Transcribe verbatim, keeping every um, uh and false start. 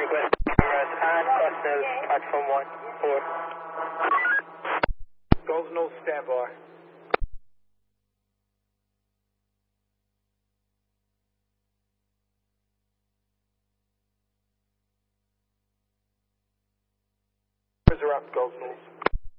request cameras on bus nose, platform one, four. Gulf Nose, stand by. Are up, Gulf Nose.